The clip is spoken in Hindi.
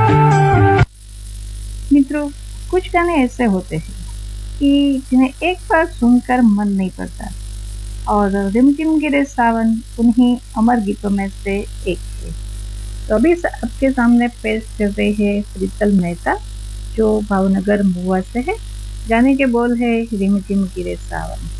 मित्रों, कुछ गाने ऐसे होते हैं कि जिन्हें एक बार सुनकर मन नहीं भरता और रिमझिम गिरे सावन उन्हीं अमर गीतों में से एक है। तो अभी आपके सामने पेश कर रहे हैं प्रीतल मेहता, जो भावनगर महुआ से है। गाने के बोल है रिमझिम गिरे सावन।